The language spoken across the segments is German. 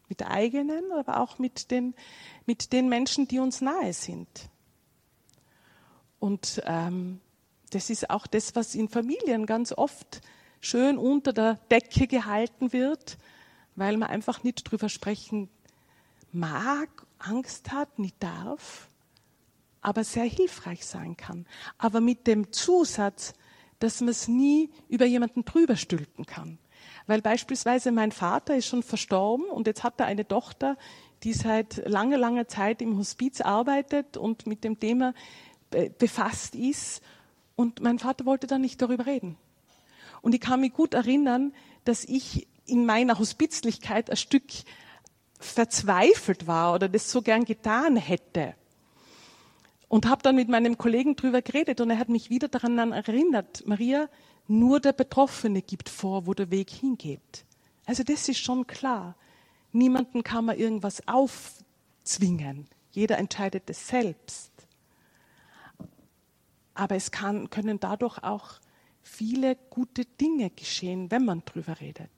Mit der eigenen, aber auch mit den Menschen, die uns nahe sind. Und das ist auch das, was in Familien ganz oft schön unter der Decke gehalten wird, weil man einfach nicht drüber sprechen mag, Angst hat, nicht darf, aber sehr hilfreich sein kann. Aber mit dem Zusatz, dass man es nie über jemanden drüber stülpen kann. Weil beispielsweise mein Vater ist schon verstorben und jetzt hat er eine Tochter, die seit langer Zeit im Hospiz arbeitet und mit dem Thema befasst ist. Und mein Vater wollte dann nicht darüber reden. Und ich kann mich gut erinnern, dass ich in meiner Hospizlichkeit ein Stück verzweifelt war oder das so gern getan hätte. Und habe dann mit meinem Kollegen drüber geredet und er hat mich wieder daran erinnert, Maria, nur der Betroffene gibt vor, wo der Weg hingeht. Also das ist schon klar. Niemanden kann man irgendwas aufzwingen. Jeder entscheidet es selbst. Aber es können dadurch auch viele gute Dinge geschehen, wenn man drüber redet.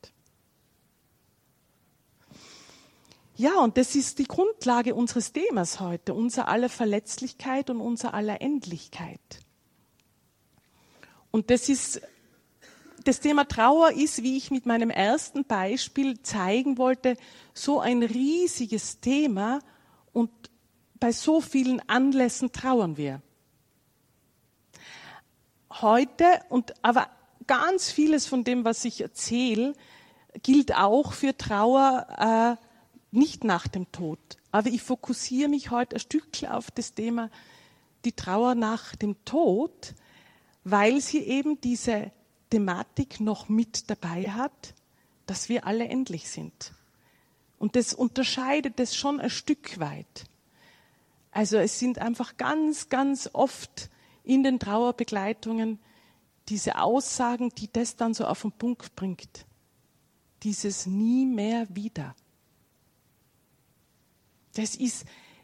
Ja, und das ist die Grundlage unseres Themas heute, unser aller Verletzlichkeit und unser aller Endlichkeit. Und das Thema Trauer ist, wie ich mit meinem ersten Beispiel zeigen wollte, so ein riesiges Thema und bei so vielen Anlässen trauern wir. Heute, aber ganz vieles von dem, was ich erzähle, gilt auch für Trauer nicht nach dem Tod. Aber ich fokussiere mich heute ein Stückchen auf das Thema, die Trauer nach dem Tod, weil sie eben diese Thematik noch mit dabei hat, dass wir alle endlich sind. Und das unterscheidet es schon ein Stück weit. Also es sind einfach ganz oft in den Trauerbegleitungen diese Aussagen, die das dann so auf den Punkt bringt. Dieses nie mehr wieder. Das ist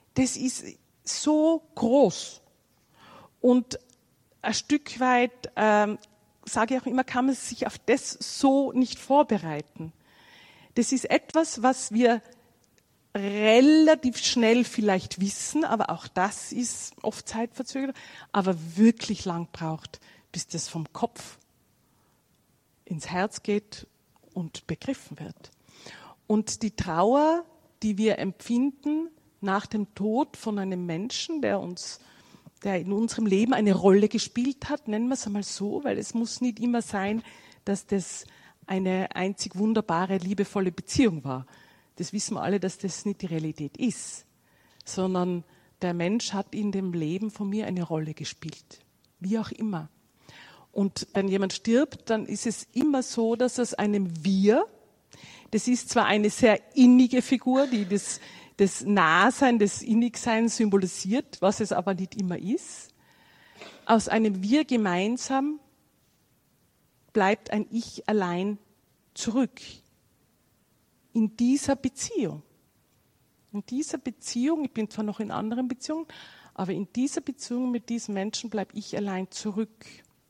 so groß. Und ein Stück weit, sage ich auch immer, kann man sich auf das so nicht vorbereiten. Das ist etwas, was wir relativ schnell vielleicht wissen, aber auch das ist oft zeitverzögert, aber wirklich lang braucht, bis das vom Kopf ins Herz geht und begriffen wird. Und die Trauer, die wir empfinden nach dem Tod von einem Menschen, der in unserem Leben eine Rolle gespielt hat, nennen wir es einmal so, weil es muss nicht immer sein, dass das eine einzig wunderbare, liebevolle Beziehung war. Das wissen wir alle, dass das nicht die Realität ist, sondern der Mensch hat in dem Leben von mir eine Rolle gespielt, wie auch immer. Und wenn jemand stirbt, dann ist es immer so, dass aus einem Wir, das ist zwar eine sehr innige Figur, die das Nahsein, das Innigsein symbolisiert, was es aber nicht immer ist, aus einem Wir gemeinsam bleibt ein Ich allein zurück. In dieser Beziehung. In dieser Beziehung, ich bin zwar noch in anderen Beziehungen, aber in dieser Beziehung mit diesem Menschen bleibe ich allein zurück.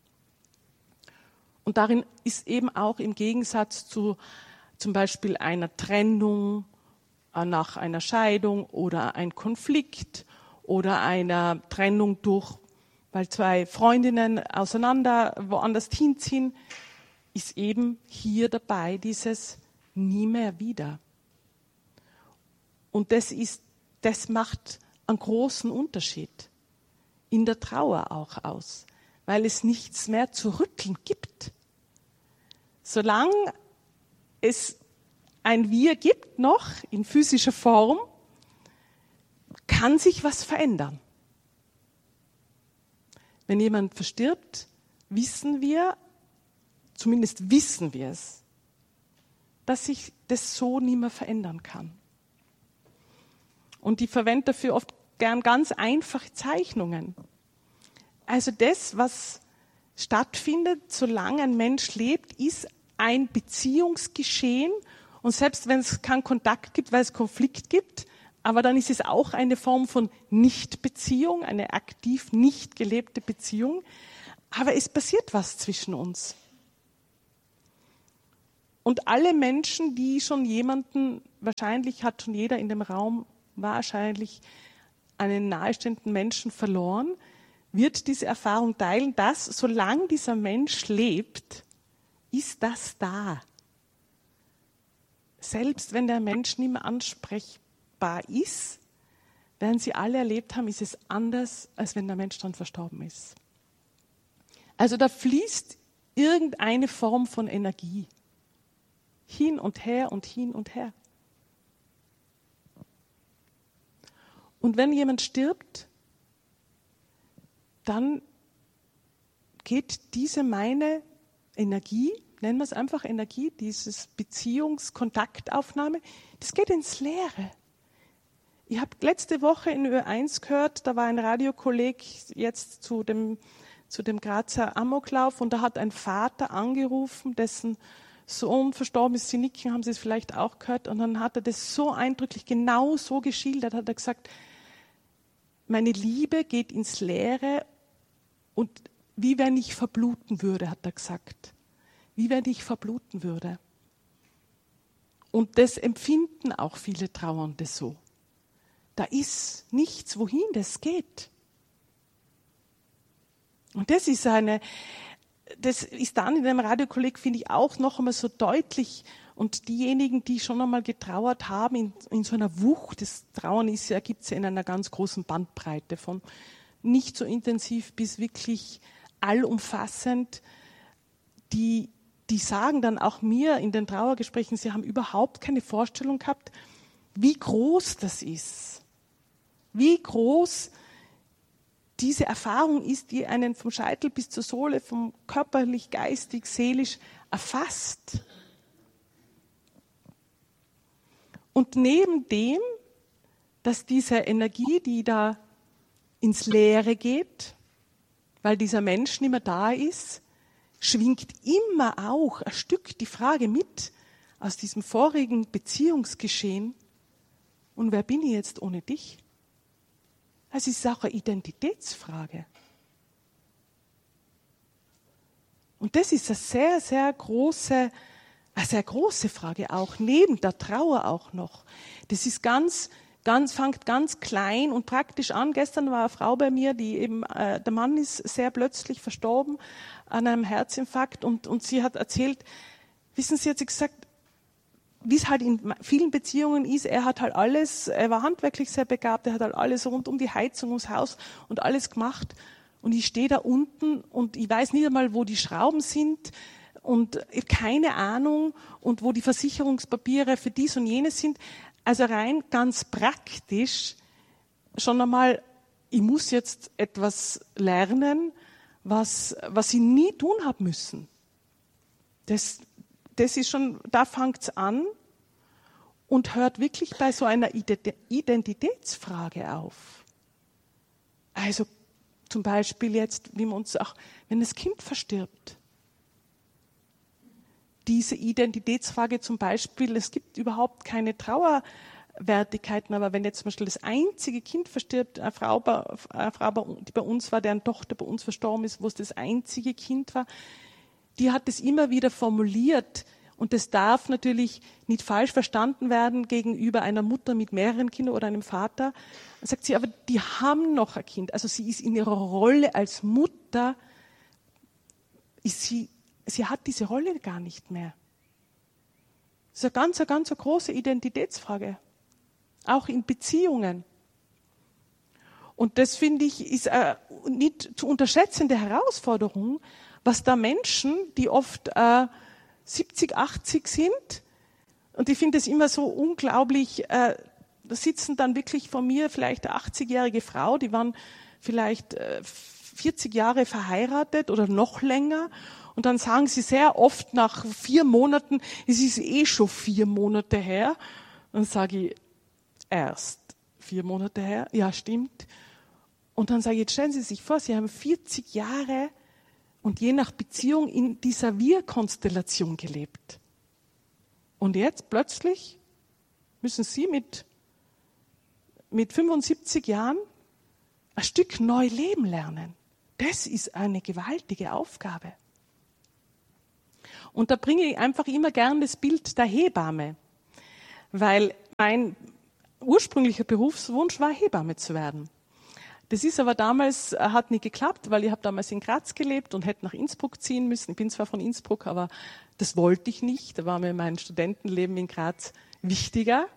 Und darin ist eben auch im Gegensatz zu zum Beispiel einer Trennung, nach einer Scheidung oder ein Konflikt oder einer Trennung weil zwei Freundinnen woanders hinziehen, ist eben hier dabei dieses nie mehr wieder. Und das macht einen großen Unterschied in der Trauer auch aus, weil es nichts mehr zu rütteln gibt. Solange es ein Wir gibt noch in physischer Form, kann sich was verändern. Wenn jemand verstirbt, zumindest wissen wir es, dass sich das so nie mehr verändern kann. Und ich verwende dafür oft gern ganz einfache Zeichnungen. Also das, was stattfindet, solange ein Mensch lebt, ist ein Beziehungsgeschehen. Und selbst wenn es keinen Kontakt gibt, weil es Konflikt gibt, aber dann ist es auch eine Form von Nichtbeziehung, eine aktiv nicht gelebte Beziehung. Aber es passiert was zwischen uns. Und alle Menschen, die schon jemanden, wahrscheinlich hat schon jeder in dem Raum wahrscheinlich einen nahestehenden Menschen verloren, wird diese Erfahrung teilen, dass solange dieser Mensch lebt, ist das da. Selbst wenn der Mensch nicht mehr ansprechbar ist, werden sie alle erlebt haben, ist es anders, als wenn der Mensch dann verstorben ist. Also da fließt irgendeine Form von Energie. Hin und her und hin und her. Und wenn jemand stirbt, dann geht diese meine Energie, nennen wir es einfach Energie, dieses Beziehungskontaktaufnahme, das geht ins Leere. Ich habe letzte Woche in Ö1 gehört, da war ein Radiokolleg jetzt zu dem Grazer Amoklauf und da hat ein Vater angerufen, dessen Sohn verstorben ist. Sie nicken, haben Sie es vielleicht auch gehört. Und dann hat er das so eindrücklich genau so geschildert, hat er gesagt, meine Liebe geht ins Leere und wie wenn ich verbluten würde, hat er gesagt. Wie wenn ich verbluten würde. Und das empfinden auch viele Trauernde so. Da ist nichts, wohin das geht. Und das ist dann in dem Radiokolleg, finde ich, auch noch einmal so deutlich. Und diejenigen, die schon einmal getrauert haben, in so einer Wucht, das Trauern gibt es ja in einer ganz großen Bandbreite, von nicht so intensiv bis wirklich allumfassend, die sagen dann auch mir in den Trauergesprächen, sie haben überhaupt keine Vorstellung gehabt, wie groß das ist. Wie groß diese Erfahrung ist, die einen vom Scheitel bis zur Sohle, vom körperlich, geistig, seelisch erfasst. Und neben dem, dass diese Energie, die da ins Leere geht, weil dieser Mensch nicht mehr da ist, schwingt immer auch ein Stück die Frage mit aus diesem vorigen Beziehungsgeschehen, und wer bin ich jetzt ohne dich? Es ist auch eine Identitätsfrage. Und das ist eine sehr, sehr große Frage auch, neben der Trauer auch noch. Das ist fängt ganz klein und praktisch an. Gestern war eine Frau bei mir, die eben, der Mann ist sehr plötzlich verstorben an einem Herzinfarkt und sie hat erzählt, wissen Sie, hat sie gesagt, wie es halt in vielen Beziehungen ist, er hat halt alles, er war handwerklich sehr begabt, er hat halt alles rund um die Heizung, ums Haus und alles gemacht. Und ich stehe da unten und ich weiß nicht einmal, wo die Schrauben sind und keine Ahnung und wo die Versicherungspapiere für dies und jenes sind. Also rein ganz praktisch schon einmal, ich muss jetzt etwas lernen, was ich nie tun habe müssen. Das ist schon, da fängt es an und hört wirklich bei so einer Identitätsfrage auf. Also zum Beispiel jetzt, wenn das Kind verstirbt. Diese Identitätsfrage zum Beispiel, es gibt überhaupt keine Trauerwertigkeiten, aber wenn jetzt zum Beispiel das einzige Kind verstirbt, eine Frau, die bei uns war, deren Tochter bei uns verstorben ist, wo es das einzige Kind war, die hat es immer wieder formuliert und das darf natürlich nicht falsch verstanden werden gegenüber einer Mutter mit mehreren Kindern oder einem Vater. Dann sagt sie, aber die haben noch ein Kind. Also sie ist in ihrer Rolle als Mutter, sie hat diese Rolle gar nicht mehr. Das ist eine ganz große Identitätsfrage. Auch in Beziehungen. Und das, finde ich, ist eine nicht zu unterschätzende Herausforderung, was da Menschen, die oft 70, 80 sind, und ich finde es immer so unglaublich, da sitzen dann wirklich vor mir vielleicht eine 80-jährige Frau, die waren vielleicht 40 Jahre verheiratet oder noch länger, und dann sagen sie sehr oft nach 4 Monaten, es ist schon 4 Monate her, und dann sage ich, erst 4 Monate her, ja stimmt, und dann sage ich, jetzt stellen Sie sich vor, Sie haben 40 Jahre und je nach Beziehung in dieser Wir-Konstellation gelebt. Und jetzt plötzlich müssen Sie mit 75 Jahren ein Stück neu leben lernen. Das ist eine gewaltige Aufgabe. Und da bringe ich einfach immer gern das Bild der Hebamme, weil mein ursprünglicher Berufswunsch war, Hebamme zu werden. Das ist aber damals, hat nicht geklappt, weil ich habe damals in Graz gelebt und hätte nach Innsbruck ziehen müssen. Ich bin zwar von Innsbruck, aber das wollte ich nicht. Da war mir mein Studentenleben in Graz wichtiger.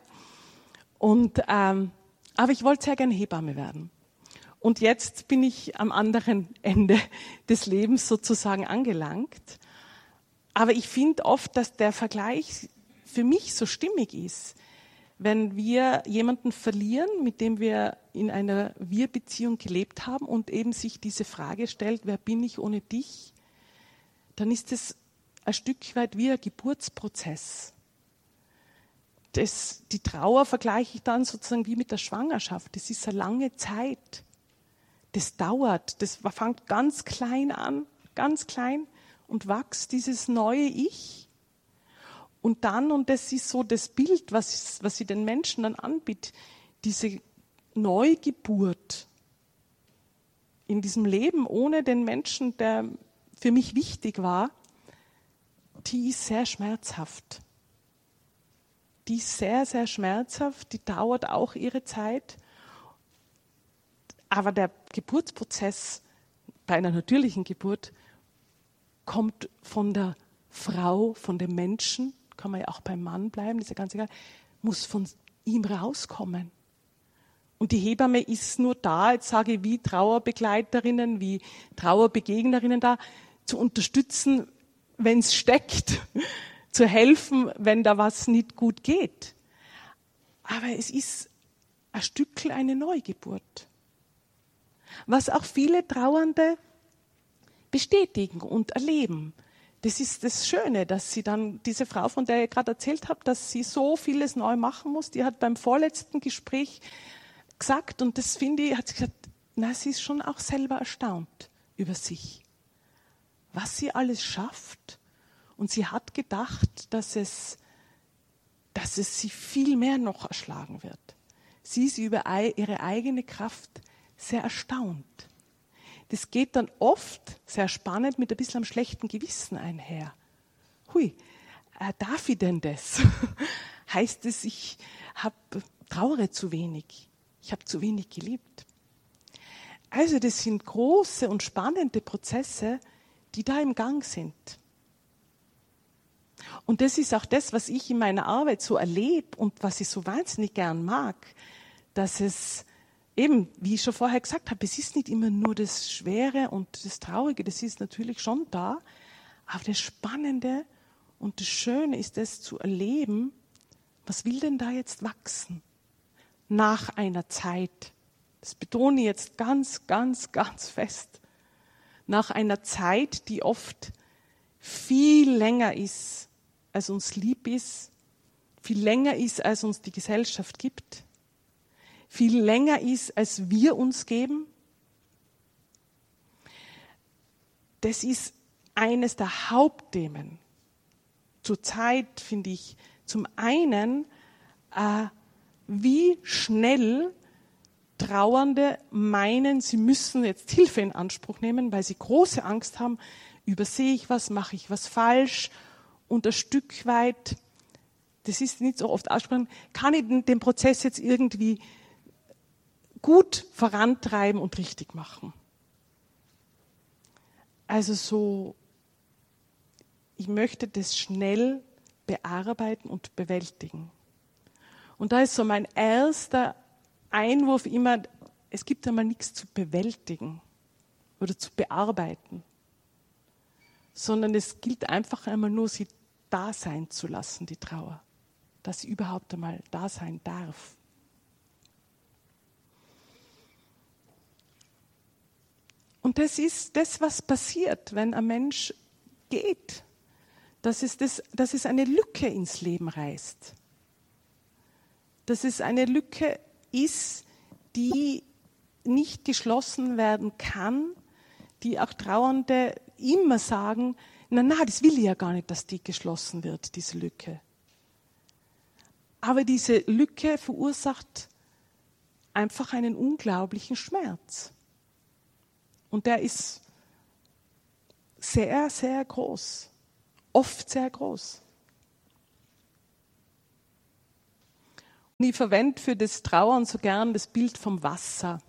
Aber ich wollte sehr gerne Hebamme werden. Und jetzt bin ich am anderen Ende des Lebens sozusagen angelangt. Aber ich finde oft, dass der Vergleich für mich so stimmig ist. Wenn wir jemanden verlieren, mit dem wir in einer Wir-Beziehung gelebt haben und eben sich diese Frage stellt, wer bin ich ohne dich, dann ist es ein Stück weit wie ein Geburtsprozess. Die Trauer vergleiche ich dann sozusagen wie mit der Schwangerschaft. Das ist eine lange Zeit. Das dauert. Das fängt ganz klein an, ganz klein und wächst dieses neue Ich. Und dann, und das ist so das Bild, was sie den Menschen dann anbietet, diese Neugeburt in diesem Leben ohne den Menschen, der für mich wichtig war, die ist sehr schmerzhaft. Die ist sehr, sehr schmerzhaft, die dauert auch ihre Zeit. Aber der Geburtsprozess bei einer natürlichen Geburt kommt von der Frau, von dem Menschen, kann man ja auch beim Mann bleiben, ist ja ganz egal, muss von ihm rauskommen. Und die Hebamme ist nur da, jetzt sage ich, wie Trauerbegleiterinnen, wie Trauerbegegnerinnen da, zu unterstützen, wenn es steckt, zu helfen, wenn da was nicht gut geht. Aber es ist ein Stückchen eine Neugeburt. Was auch viele Trauernde bestätigen und erleben. Das ist das Schöne, dass sie dann, diese Frau, von der ich gerade erzählt habe, dass sie so vieles neu machen muss, die hat beim vorletzten Gespräch gesagt, und das finde ich, hat sie gesagt, na, sie ist schon auch selber erstaunt über sich, was sie alles schafft. Und sie hat gedacht, dass es sie viel mehr noch erschlagen wird. Sie ist über ihre eigene Kraft sehr erstaunt. Das geht dann oft, sehr spannend, mit ein bisschen am schlechten Gewissen einher. Hui, darf ich denn das? Heißt es, ich trauere zu wenig? Ich habe zu wenig geliebt? Also das sind große und spannende Prozesse, die da im Gang sind. Und das ist auch das, was ich in meiner Arbeit so erlebe und was ich so wahnsinnig gern mag, dass es eben, wie ich schon vorher gesagt habe, es ist nicht immer nur das Schwere und das Traurige, das ist natürlich schon da, aber das Spannende und das Schöne ist es zu erleben, was will denn da jetzt wachsen nach einer Zeit. Das betone ich jetzt ganz, ganz, ganz fest. Nach einer Zeit, die oft viel länger ist, als uns lieb ist, viel länger ist, als uns die Gesellschaft gibt, viel länger ist, als wir uns geben. Das ist eines der Hauptthemen. Zurzeit finde ich zum einen, wie schnell Trauernde meinen, sie müssen jetzt Hilfe in Anspruch nehmen, weil sie große Angst haben, übersehe ich was, mache ich was falsch, und ein Stück weit, das ist nicht so oft aussprechen, kann ich den Prozess jetzt irgendwie gut vorantreiben und richtig machen. Also so, ich möchte das schnell bearbeiten und bewältigen. Und da ist so mein erster Einwurf immer, es gibt einmal nichts zu bewältigen oder zu bearbeiten, sondern es gilt einfach einmal nur, sie da sein zu lassen, die Trauer, dass sie überhaupt einmal da sein darf. Und das ist das, was passiert, wenn ein Mensch geht, dass es eine Lücke ins Leben reißt. Dass es eine Lücke ist, die nicht geschlossen werden kann, die auch Trauernde immer sagen, na, das will ich ja gar nicht, dass die geschlossen wird, diese Lücke. Aber diese Lücke verursacht einfach einen unglaublichen Schmerz. Und der ist sehr, sehr groß. oft sehr groß. Und ich verwende für das Trauern so gern das Bild vom Wasser.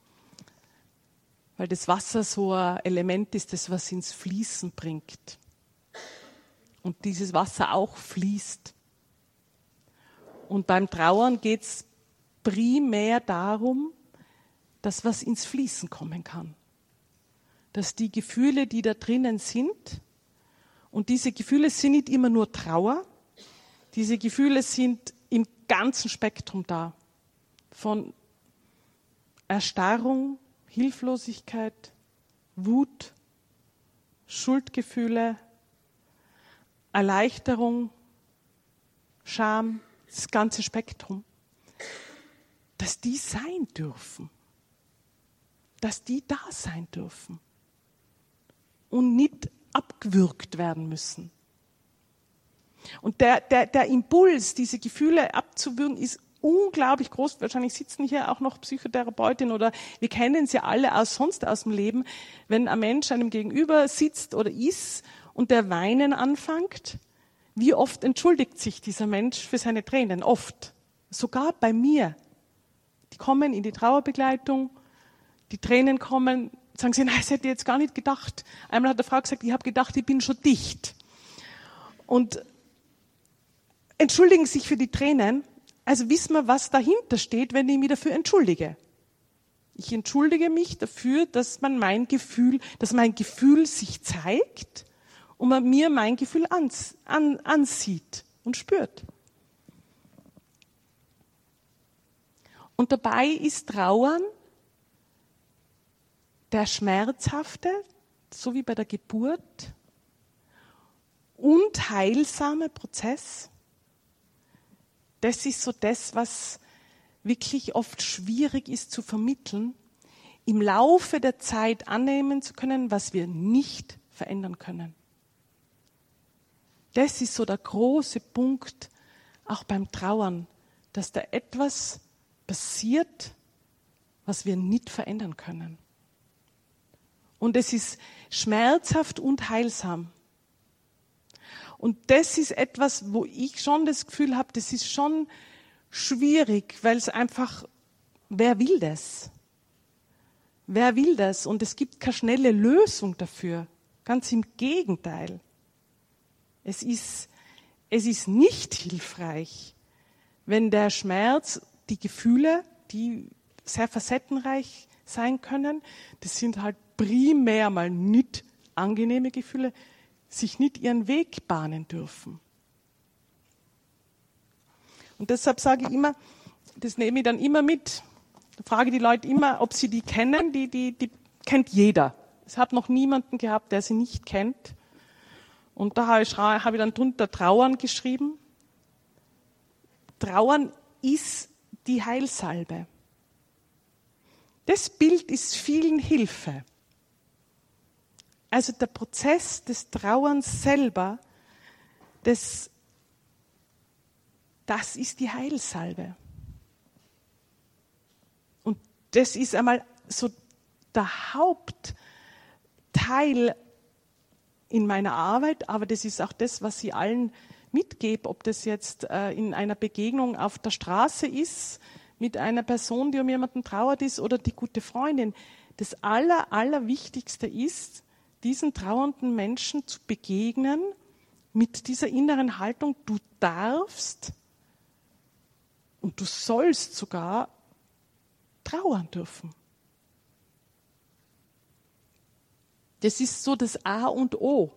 Weil das Wasser so ein Element ist, das was ins Fließen bringt. Und dieses Wasser auch fließt. Und beim Trauern geht es primär darum, dass was ins Fließen kommen kann. Dass die Gefühle, die da drinnen sind, und diese Gefühle sind nicht immer nur Trauer, diese Gefühle sind im ganzen Spektrum da. Von Erstarrung, Hilflosigkeit, Wut, Schuldgefühle, Erleichterung, Scham, das ganze Spektrum, dass die sein dürfen. Dass die da sein dürfen. Und nicht abgewürgt werden müssen. Und der Impuls, diese Gefühle abzuwürgen, ist unglaublich groß. Wahrscheinlich sitzen hier auch noch Psychotherapeutinnen oder wir kennen sie alle sonst aus dem Leben. Wenn ein Mensch einem gegenüber sitzt oder ist und der weinen anfängt, wie oft entschuldigt sich dieser Mensch für seine Tränen? Oft. Sogar bei mir. Die kommen in die Trauerbegleitung, die Tränen kommen, sagen sie, nein, das hätte ich jetzt gar nicht gedacht. Einmal hat eine Frau gesagt, ich habe gedacht, ich bin schon dicht. Und entschuldigen sich für die Tränen. Also wissen wir, was dahinter steht, wenn ich mich dafür entschuldige. Ich entschuldige mich dafür, dass mein Gefühl sich zeigt und man mir mein Gefühl ansieht und spürt. Und dabei ist Trauern der schmerzhafte, so wie bei der Geburt, und heilsame Prozess. Das ist so das, was wirklich oft schwierig ist zu vermitteln, im Laufe der Zeit annehmen zu können, was wir nicht verändern können. Das ist so der große Punkt, auch beim Trauern, dass da etwas passiert, was wir nicht verändern können. Und es ist schmerzhaft und heilsam. Und das ist etwas, wo ich schon das Gefühl habe, das ist schon schwierig, weil es einfach, wer will das? Wer will das? Und es gibt keine schnelle Lösung dafür. Ganz im Gegenteil. Es ist nicht hilfreich, wenn der Schmerz, die Gefühle, die sehr facettenreich sein können, das sind halt primär mal nicht angenehme Gefühle, sich nicht ihren Weg bahnen dürfen. Und deshalb sage ich immer, das nehme ich dann immer mit. Da frage die Leute immer, ob sie die kennen. Die kennt jeder. Ich habe noch niemanden gehabt, der sie nicht kennt. Und da habe ich dann drunter Trauern geschrieben. Trauern ist die Heilsalbe. Das Bild ist vielen Hilfe. Also der Prozess des Trauerns selber, das ist die Heilsalbe. Und das ist einmal so der Hauptteil in meiner Arbeit, aber das ist auch das, was ich allen mitgebe, ob das jetzt in einer Begegnung auf der Straße ist, mit einer Person, die um jemanden trauert ist, oder die gute Freundin. Das Allerwichtigste ist, diesen trauernden Menschen zu begegnen mit dieser inneren Haltung, du darfst und du sollst sogar trauern dürfen. Das ist so das A und O.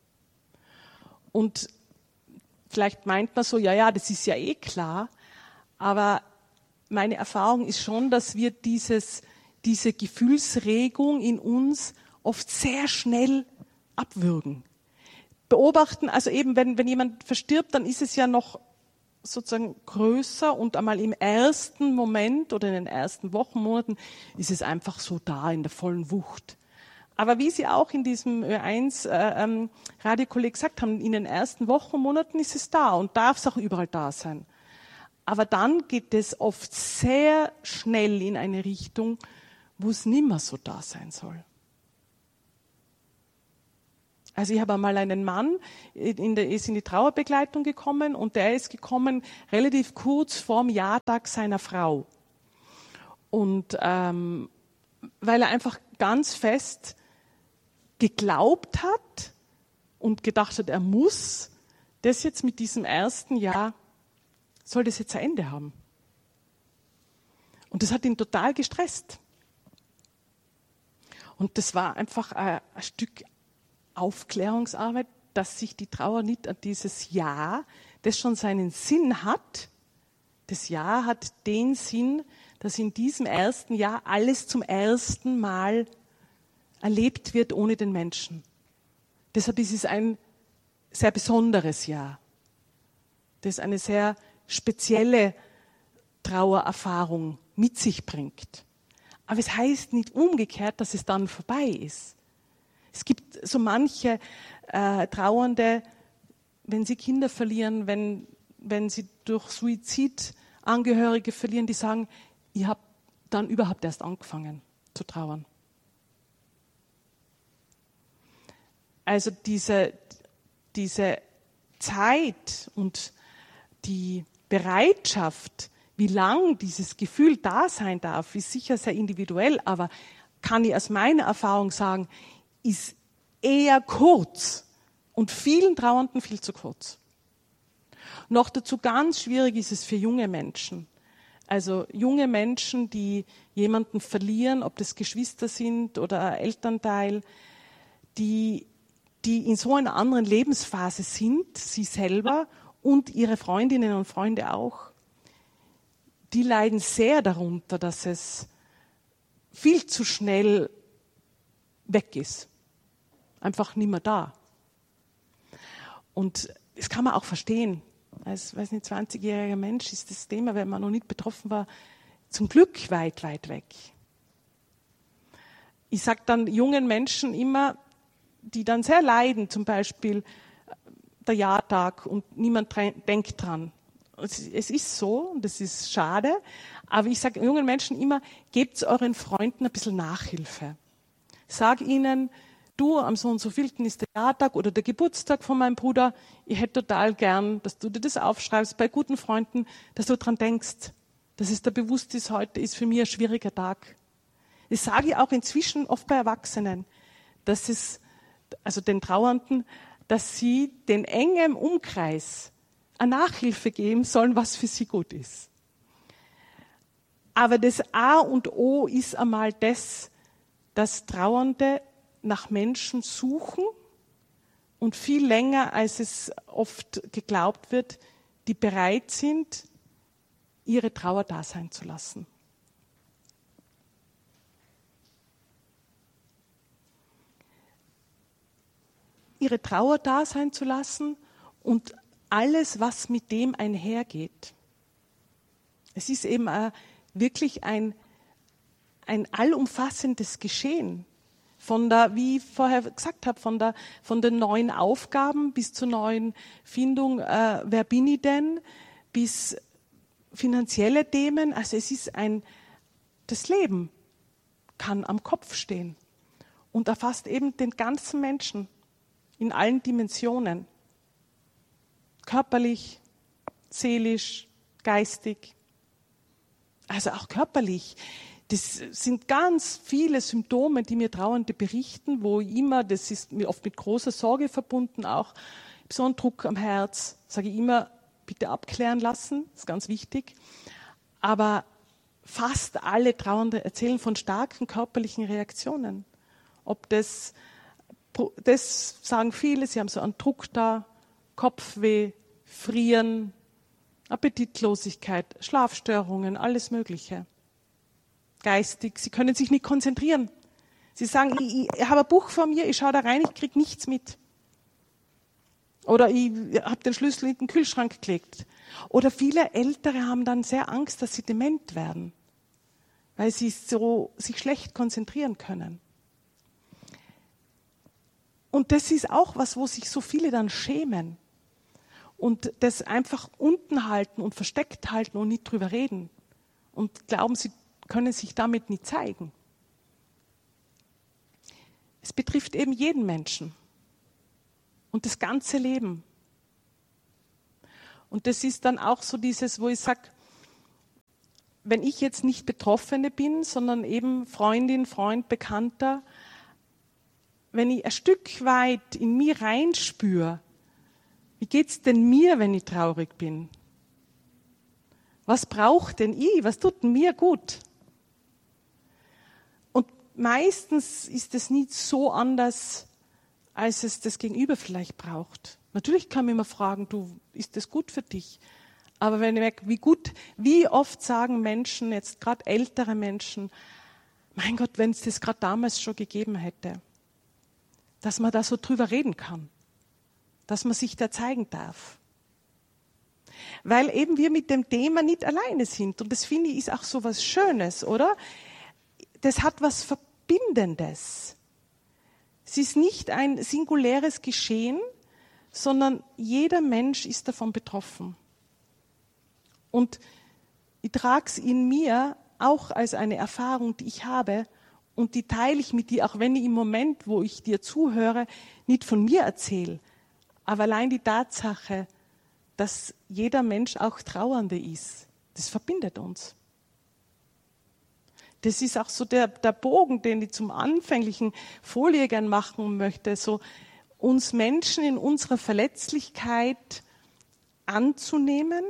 Und vielleicht meint man so, ja, das ist ja eh klar, aber meine Erfahrung ist schon, dass wir diese Gefühlsregung in uns oft sehr schnell abwürgen. Beobachten, also eben, wenn jemand verstirbt, dann ist es ja noch sozusagen größer und einmal im ersten Moment oder in den ersten Wochen, Monaten ist es einfach so da in der vollen Wucht. Aber wie Sie auch in diesem Ö1 Radiokolleg gesagt haben, in den ersten Wochen, Monaten ist es da und darf es auch überall da sein. Aber dann geht es oft sehr schnell in eine Richtung, wo es nicht mehr so da sein soll. Also ich habe einmal einen Mann, ist in die Trauerbegleitung gekommen und der ist gekommen relativ kurz vorm Jahrtag seiner Frau. Und weil er einfach ganz fest geglaubt hat und gedacht hat, er muss das jetzt mit diesem ersten Jahr, soll das jetzt ein Ende haben. Und das hat ihn total gestresst. Und das war einfach ein Stück Aufklärungsarbeit, dass sich die Trauer nicht an dieses Jahr, das schon seinen Sinn hat. Das Jahr hat den Sinn, dass in diesem ersten Jahr alles zum ersten Mal erlebt wird ohne den Menschen. Deshalb ist es ein sehr besonderes Jahr, das eine sehr spezielle Trauererfahrung mit sich bringt. Aber es heißt nicht umgekehrt, dass es dann vorbei ist. Es gibt so manche Trauernde, wenn sie Kinder verlieren, wenn sie durch Suizid Angehörige verlieren, die sagen, ich habe dann überhaupt erst angefangen zu trauern. Also diese Zeit und die Bereitschaft, wie lang dieses Gefühl da sein darf, ist sicher sehr individuell, aber kann ich aus meiner Erfahrung sagen, ist eher kurz und vielen Trauernden viel zu kurz. Noch dazu ganz schwierig ist es für junge Menschen. Also junge Menschen, die jemanden verlieren, ob das Geschwister sind oder ein Elternteil, die in so einer anderen Lebensphase sind, sie selber und ihre Freundinnen und Freunde auch, die leiden sehr darunter, dass es viel zu schnell weg ist. Einfach nicht mehr da. Und das kann man auch verstehen. Als 20-jähriger Mensch ist das Thema, wenn man noch nicht betroffen war, zum Glück weit, weit weg. Ich sage dann jungen Menschen immer, die dann sehr leiden, zum Beispiel der Jahrtag und niemand denkt dran. Es ist so und das ist schade, aber ich sage jungen Menschen immer, gebt euren Freunden ein bisschen Nachhilfe. Sag ihnen, du, am so und so vielten ist der Jahrtag oder der Geburtstag von meinem Bruder, ich hätte total gern, dass du dir das aufschreibst bei guten Freunden, dass du dran denkst, dass es dir bewusst ist, heute ist für mich ein schwieriger Tag. Das sage ich auch inzwischen oft bei Erwachsenen, dass es, also den Trauernden, dass sie den engen Umkreis eine Nachhilfe geben sollen, was für sie gut ist. Aber das A und O ist einmal das, dass Trauernde nach Menschen suchen und viel länger, als es oft geglaubt wird, die bereit sind, ihre Trauer da sein zu lassen. Ihre Trauer da sein zu lassen und alles, was mit dem einhergeht. Es ist eben wirklich ein allumfassendes Geschehen. Von der, wie ich vorher gesagt habe, von den neuen Aufgaben bis zur neuen Findung, wer bin ich denn, bis finanzielle Themen. Also es ist das Leben kann am Kopf stehen und erfasst eben den ganzen Menschen in allen Dimensionen. Körperlich, seelisch, geistig. Also auch körperlich. Das sind ganz viele Symptome, die mir Trauernde berichten, wo immer, das ist mir oft mit großer Sorge verbunden, auch so ein Druck am Herz, sage ich immer, bitte abklären lassen, ist ganz wichtig. Aber fast alle Trauernde erzählen von starken körperlichen Reaktionen. Ob das sagen viele, sie haben so einen Druck da, Kopfweh, Frieren, Appetitlosigkeit, Schlafstörungen, alles Mögliche. Geistig, sie können sich nicht konzentrieren. Sie sagen, ich habe ein Buch vor mir, ich schaue da rein, ich kriege nichts mit. Oder ich habe den Schlüssel in den Kühlschrank gelegt. Oder viele Ältere haben dann sehr Angst, dass sie dement werden, weil sie so sich schlecht konzentrieren können. Und das ist auch was, wo sich so viele dann schämen und das einfach unten halten und versteckt halten und nicht drüber reden und glauben, sie können sich damit nicht zeigen. Es betrifft eben jeden Menschen. und das ganze Leben. Und das ist dann auch so dieses, wo ich sage, wenn ich jetzt nicht Betroffene bin, sondern eben Freundin, Freund, Bekannter, wenn ich ein Stück weit in mich reinspüre, wie geht's denn mir, wenn ich traurig bin? Was braucht denn ich? Was tut denn mir gut? Und meistens ist es nicht so anders, als es das Gegenüber vielleicht braucht. Natürlich kann man immer fragen, du, ist das gut für dich? Aber wenn ich merke, wie oft sagen Menschen, jetzt gerade ältere Menschen, mein Gott, wenn es das gerade damals schon gegeben hätte, dass man da so drüber reden kann, dass man sich da zeigen darf. Weil eben wir mit dem Thema nicht alleine sind. Und das finde ich ist auch so was Schönes, oder? Das hat was Verbindendes. Es ist nicht ein singuläres Geschehen, sondern jeder Mensch ist davon betroffen. Und ich trage es in mir auch als eine Erfahrung, die ich habe, und die teile ich mit dir, auch wenn ich im Moment, wo ich dir zuhöre, nicht von mir erzähle. Aber allein die Tatsache, dass jeder Mensch auch Trauernde ist, das verbindet uns. Das ist auch so der Bogen, den ich zum anfänglichen Folie gern machen möchte, so uns Menschen in unserer Verletzlichkeit anzunehmen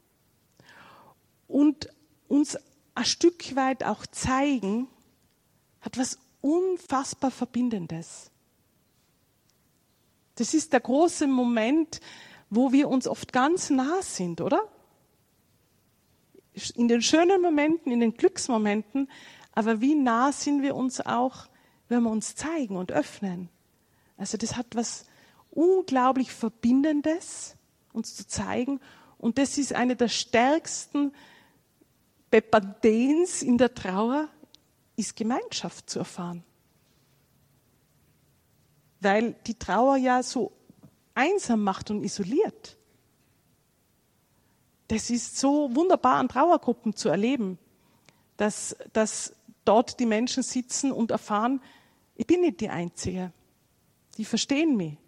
und uns ein Stück weit auch zeigen, hat was unfassbar Verbindendes. Das ist der große Moment, wo wir uns oft ganz nah sind, oder? In den schönen Momenten, in den Glücksmomenten, aber wie nah sind wir uns auch, wenn wir uns zeigen und öffnen? Also das hat was unglaublich Verbindendes, uns zu zeigen, und das ist eine der stärksten Peppadens in der Trauer, ist Gemeinschaft zu erfahren. Weil die Trauer ja so einsam macht und isoliert. Das ist so wunderbar an Trauergruppen zu erleben, dass dort die Menschen sitzen und erfahren, ich bin nicht die Einzige. Die verstehen mich.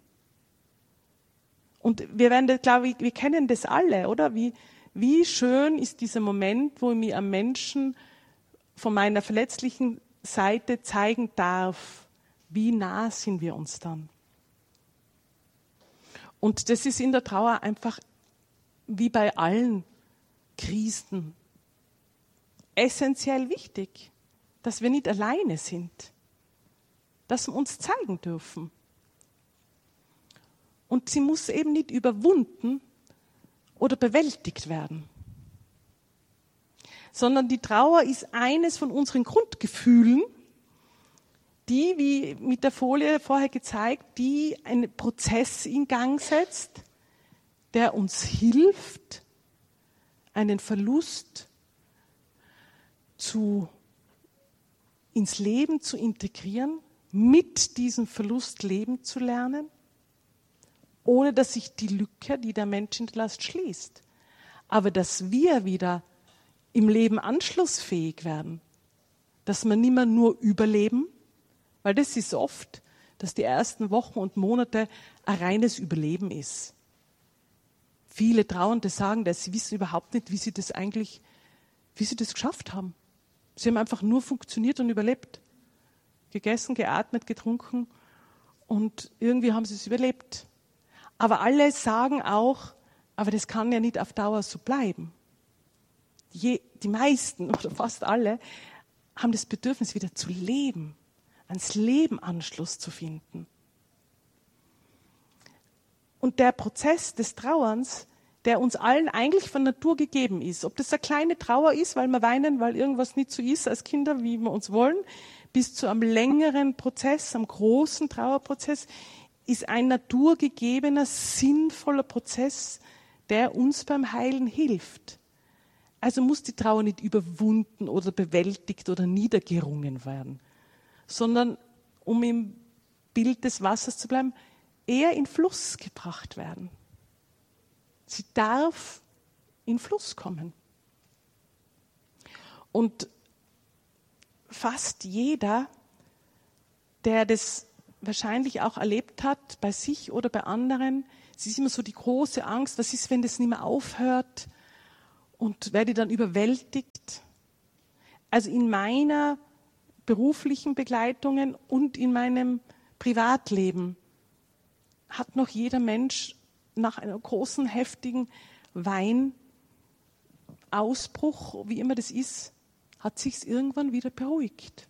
Und wir werden, glaube ich, wir kennen das alle, oder? Wie schön ist dieser Moment, wo ich mir am Menschen von meiner verletzlichen Seite zeigen darf, wie nah sind wir uns dann. Und das ist in der Trauer einfach wie bei allen Krisen essentiell wichtig, dass wir nicht alleine sind, dass wir uns zeigen dürfen. Und sie muss eben nicht überwunden oder bewältigt werden, sondern die Trauer ist eines von unseren Grundgefühlen, die, wie mit der Folie vorher gezeigt, die einen Prozess in Gang setzt, der uns hilft, einen Verlust ins Leben zu integrieren, mit diesem Verlust leben zu lernen, ohne dass sich die Lücke, die der Mensch hinterlässt, schließt. Aber dass wir wieder im Leben anschlussfähig werden, dass wir nicht mehr nur überleben, weil das ist oft, dass die ersten Wochen und Monate ein reines Überleben ist. Viele Trauernde sagen, dass sie wissen überhaupt nicht, wie sie das geschafft haben. Sie haben einfach nur funktioniert und überlebt. Gegessen, geatmet, getrunken und irgendwie haben sie es überlebt. Aber alle sagen auch, aber das kann ja nicht auf Dauer so bleiben. Die meisten oder fast alle haben das Bedürfnis, wieder zu leben, ans Leben Anschluss zu finden. Und der Prozess des Trauerns, der uns allen eigentlich von Natur gegeben ist, ob das eine kleine Trauer ist, weil wir weinen, weil irgendwas nicht so ist als Kinder, wie wir uns wollen, bis zu einem längeren Prozess, einem großen Trauerprozess, ist ein naturgegebener, sinnvoller Prozess, der uns beim Heilen hilft. Also muss die Trauer nicht überwunden oder bewältigt oder niedergerungen werden, sondern, um im Bild des Wassers zu bleiben, eher in Fluss gebracht werden. Sie darf in Fluss kommen. Und fast jeder, der das wahrscheinlich auch erlebt hat, bei sich oder bei anderen. Es ist immer so die große Angst, was ist, wenn das nicht mehr aufhört und werde dann überwältigt. Also in meiner beruflichen Begleitungen und in meinem Privatleben hat noch jeder Mensch nach einem großen, heftigen Weinausbruch, wie immer das ist, hat sich irgendwann wieder beruhigt.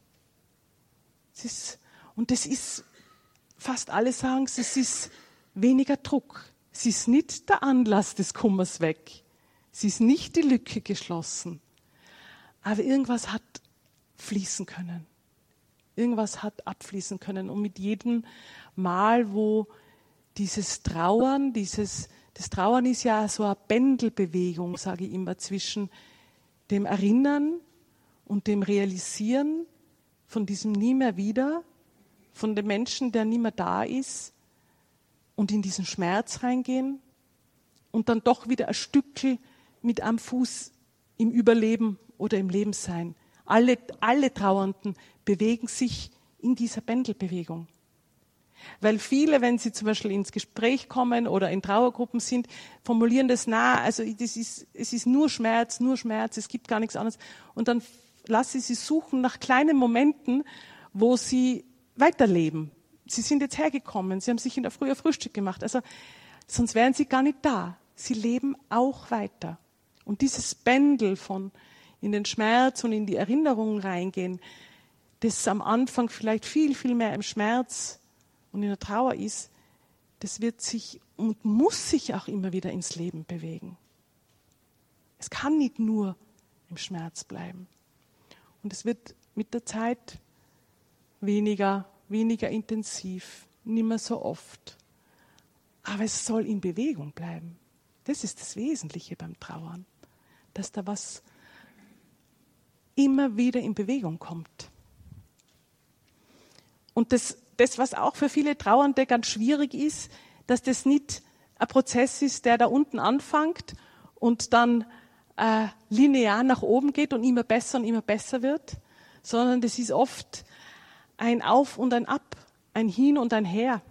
Und das ist, fast alle sagen es ist weniger Druck. Es ist nicht der Anlass des Kummers weg. Es ist nicht die Lücke geschlossen. Aber irgendwas hat fließen können. Irgendwas hat abfließen können. Und mit jedem Mal, wo dieses Trauern, das Trauern ist ja so eine Pendelbewegung, sage ich immer, zwischen dem Erinnern und dem Realisieren von diesem nie mehr wieder, von dem Menschen, der nie mehr da ist, und in diesen Schmerz reingehen und dann doch wieder ein Stückchen mit am Fuß im Überleben oder im Leben sein. Alle Trauernden bewegen sich in dieser Pendelbewegung. Weil viele, wenn sie zum Beispiel ins Gespräch kommen oder in Trauergruppen sind, formulieren das also es ist nur Schmerz, es gibt gar nichts anderes. Und dann lasse ich sie suchen nach kleinen Momenten, wo sie weiterleben. Sie sind jetzt hergekommen, sie haben sich in der Früh ein Frühstück gemacht. Also sonst wären sie gar nicht da. Sie leben auch weiter. Und dieses Pendel von in den Schmerz und in die Erinnerungen reingehen, das am Anfang vielleicht viel, viel mehr im Schmerz und in der Trauer ist, das wird sich und muss sich auch immer wieder ins Leben bewegen. Es kann nicht nur im Schmerz bleiben. Und es wird mit der Zeit weniger intensiv, nicht mehr so oft. Aber es soll in Bewegung bleiben. Das ist das Wesentliche beim Trauern, dass da was immer wieder in Bewegung kommt. Und das, was auch für viele Trauernde ganz schwierig ist, dass das nicht ein Prozess ist, der da unten anfängt und dann linear nach oben geht und immer besser wird, sondern das ist oft ein Auf und ein Ab, ein Hin und ein Her.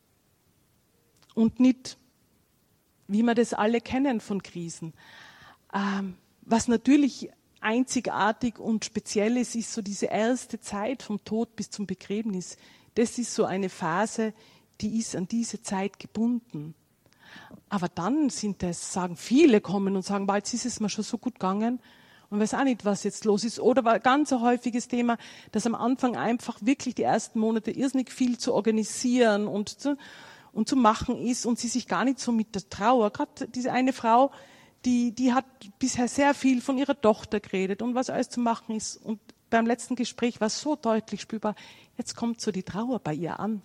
Und nicht, wie wir das alle kennen von Krisen. Was natürlich einzigartig und speziell ist so diese erste Zeit vom Tod bis zum Begräbnis. Das ist so eine Phase, die ist an diese Zeit gebunden. Aber dann sagen viele kommen und sagen, jetzt ist es mir schon so gut gegangen und weiß auch nicht, was jetzt los ist. Oder war ein ganz häufiges Thema, dass am Anfang einfach wirklich die ersten Monate irrsinnig viel zu organisieren und zu machen ist und sie sich gar nicht so mit der Trauer, gerade diese eine Frau, die hat bisher sehr viel von ihrer Tochter geredet und was alles zu machen ist. Und beim letzten Gespräch war es so deutlich spürbar, jetzt kommt so die Trauer bei ihr an.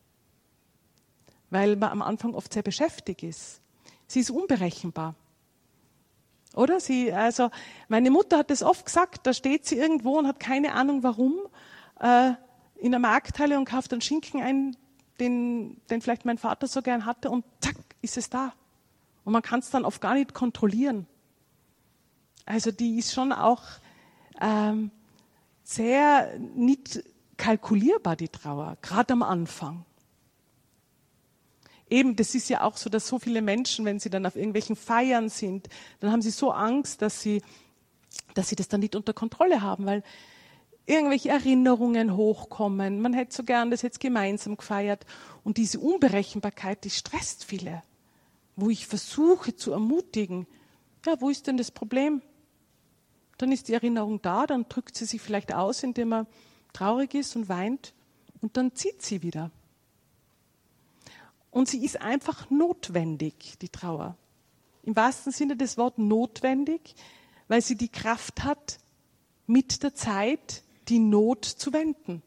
Weil man am Anfang oft sehr beschäftigt ist. Sie ist unberechenbar. Oder? Meine Mutter hat das oft gesagt, da steht sie irgendwo und hat keine Ahnung warum, in der Markthalle und kauft einen Schinken ein, den vielleicht mein Vater so gern hatte und zack, ist es da. Und man kann es dann oft gar nicht kontrollieren. Also die ist schon auch sehr nicht kalkulierbar, die Trauer, gerade am Anfang. Eben, das ist ja auch so, dass so viele Menschen, wenn sie dann auf irgendwelchen Feiern sind, dann haben sie so Angst, dass sie das dann nicht unter Kontrolle haben, weil irgendwelche Erinnerungen hochkommen. Man hätte so gern das jetzt gemeinsam gefeiert. Und diese Unberechenbarkeit, die stresst viele. Wo ich versuche zu ermutigen, ja, wo ist denn das Problem? Dann ist die Erinnerung da, dann drückt sie sich vielleicht aus, indem er traurig ist und weint und dann zieht sie wieder. Und sie ist einfach notwendig, die Trauer. Im wahrsten Sinne des Wortes notwendig, weil sie die Kraft hat, mit der Zeit die Not zu wenden.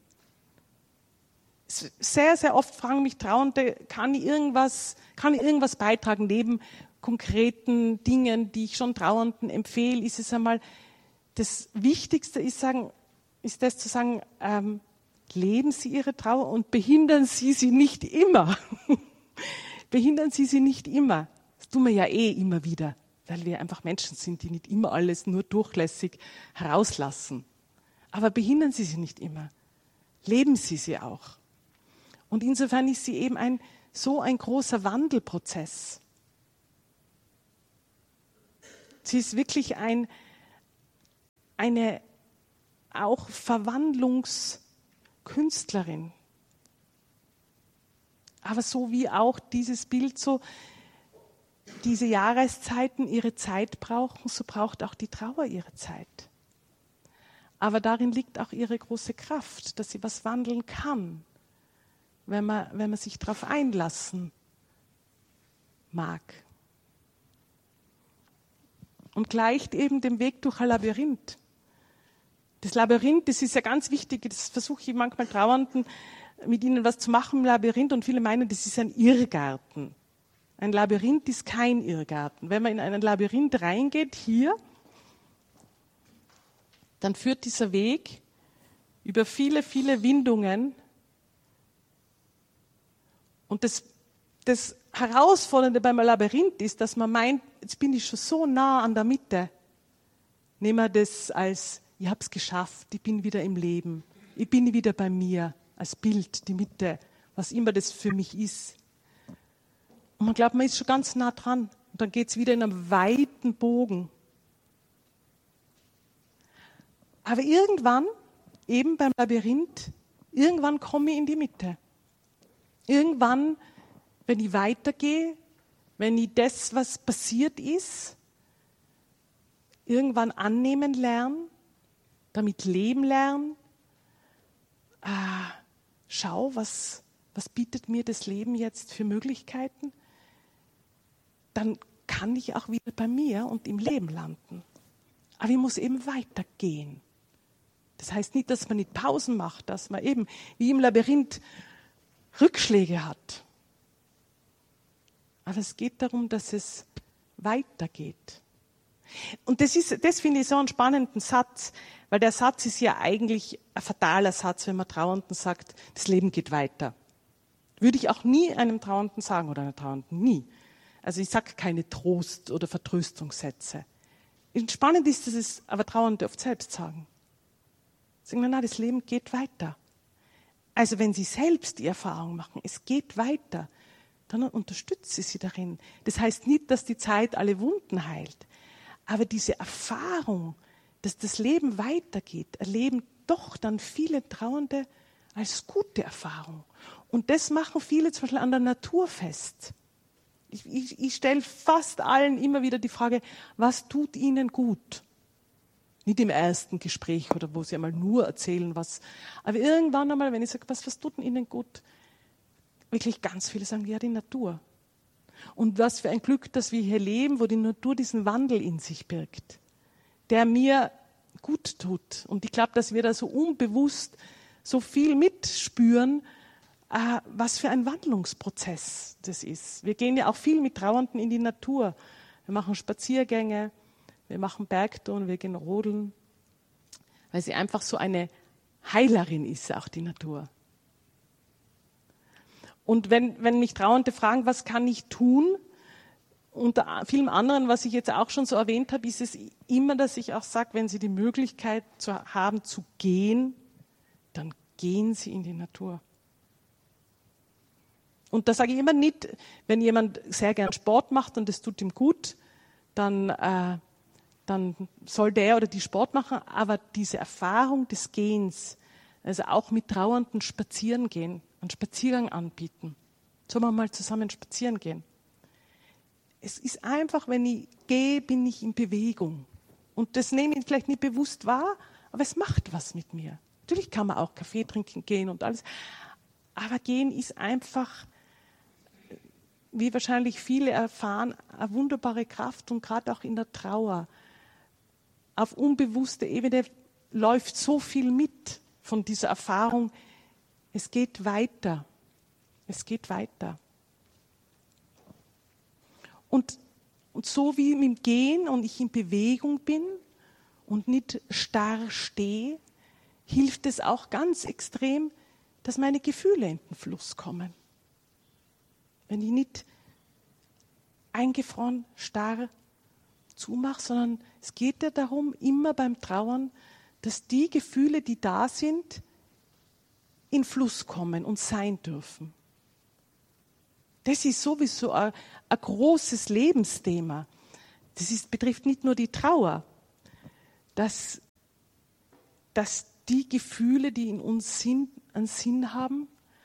Sehr, sehr oft fragen mich Trauernde, kann ich irgendwas beitragen, neben konkreten Dingen, die ich schon Trauernden empfehle, ist es einmal, das Wichtigste ist das zu sagen, leben Sie Ihre Trauer und behindern Sie sie nicht immer. Behindern Sie sie nicht immer. Das tun wir ja immer wieder, weil wir einfach Menschen sind, die nicht immer alles nur durchlässig herauslassen. Aber behindern Sie sie nicht immer. Leben Sie sie auch. Und insofern ist sie eben so ein großer Wandelprozess. Sie ist wirklich eine auch Verwandlungskünstlerin. Aber so wie auch dieses Bild so diese Jahreszeiten ihre Zeit brauchen, so braucht auch die Trauer ihre Zeit. Aber darin liegt auch ihre große Kraft, dass sie was wandeln kann, wenn man sich darauf einlassen mag. Und gleicht eben dem Weg durch ein Labyrinth. Das Labyrinth, das ist ja ganz wichtig, das versuche ich manchmal Trauernden, mit ihnen was zu machen im Labyrinth, und viele meinen, das ist ein Irrgarten. Ein Labyrinth ist kein Irrgarten. Wenn man in ein Labyrinth reingeht, hier, dann führt dieser Weg über viele, viele Windungen. Und das Herausfordernde beim Labyrinth ist, dass man meint, jetzt bin ich schon so nah an der Mitte. Nehmen wir das als, ich habe es geschafft, ich bin wieder im Leben, ich bin wieder bei mir, als Bild, die Mitte, was immer das für mich ist. Und man glaubt, man ist schon ganz nah dran. Und dann geht es wieder in einem weiten Bogen. Aber irgendwann, eben beim Labyrinth, irgendwann komme ich in die Mitte. Irgendwann, wenn ich weitergehe, wenn ich das, was passiert ist, irgendwann annehmen lerne, damit leben lerne, schau, was bietet mir das Leben jetzt für Möglichkeiten, dann kann ich auch wieder bei mir und im Leben landen. Aber ich muss eben weitergehen. Das heißt nicht, dass man nicht Pausen macht, dass man eben wie im Labyrinth Rückschläge hat. Aber es geht darum, dass es weitergeht. Und das finde ich so einen spannenden Satz, weil der Satz ist ja eigentlich ein fataler Satz, wenn man Trauernden sagt, das Leben geht weiter. Würde ich auch nie einem Trauernden sagen oder einer Trauernden, nie. Also ich sage keine Trost- oder Vertröstungssätze. Spannend ist, dass es aber Trauernde oft selbst sagen. Sagen, na, das Leben geht weiter. Also wenn sie selbst die Erfahrung machen, es geht weiter, dann unterstütze sie darin. Das heißt nicht, dass die Zeit alle Wunden heilt, aber diese Erfahrung, dass das Leben weitergeht, erleben doch dann viele Trauernde als gute Erfahrung. Und das machen viele zum Beispiel an der Natur fest. Ich stelle fast allen immer wieder die Frage, was tut ihnen gut? Nicht im ersten Gespräch oder wo sie einmal nur erzählen, was. Aber irgendwann einmal, wenn ich sage, was tut denn ihnen gut? Wirklich ganz viele sagen, ja, die Natur. Und was für ein Glück, dass wir hier leben, wo die Natur diesen Wandel in sich birgt, der mir gut tut. Und ich glaube, dass wir da so unbewusst so viel mitspüren, was für ein Wandlungsprozess das ist. Wir gehen ja auch viel mit Trauernden in die Natur. Wir machen Spaziergänge, wir machen Bergtouren, wir gehen rodeln, weil sie einfach so eine Heilerin ist, auch die Natur. Und wenn mich Trauernde fragen, was kann ich tun, unter vielem anderen, was ich jetzt auch schon so erwähnt habe, ist es immer, dass ich auch sage, wenn sie die Möglichkeit haben zu gehen, dann gehen sie in die Natur. Und da sage ich immer nicht, wenn jemand sehr gern Sport macht und es tut ihm gut, dann soll der oder die Sport machen, aber diese Erfahrung des Gehens, also auch mit Trauernden spazieren gehen, einen Spaziergang anbieten. Sollen wir mal zusammen spazieren gehen? Es ist einfach, wenn ich gehe, bin ich in Bewegung. Und das nehme ich vielleicht nicht bewusst wahr, aber es macht was mit mir. Natürlich kann man auch Kaffee trinken gehen und alles, aber gehen ist einfach, wie wahrscheinlich viele erfahren, eine wunderbare Kraft und gerade auch in der Trauer. Auf unbewusster Ebene läuft so viel mit von dieser Erfahrung. Es geht weiter. Es geht weiter. Und so wie mit dem Gehen und ich in Bewegung bin und nicht starr stehe, hilft es auch ganz extrem, dass meine Gefühle in den Fluss kommen. Wenn ich nicht eingefroren, starr zumache, sondern es geht ja darum, immer beim Trauern, dass die Gefühle, die da sind, in Fluss kommen und sein dürfen. Das ist sowieso ein großes Lebensthema. Betrifft nicht nur die Trauer, dass die Gefühle, die in uns einen Sinn haben